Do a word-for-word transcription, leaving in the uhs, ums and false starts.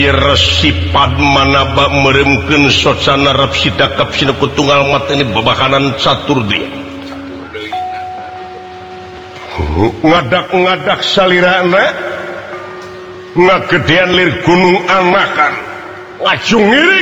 Resi Padmanaba meremkeun socana rapsida kapsina kutunggal mateni babakanan catur dia. Ngadak-ngadak salirana ngagedean lir gunung anakan. Lajung ngiri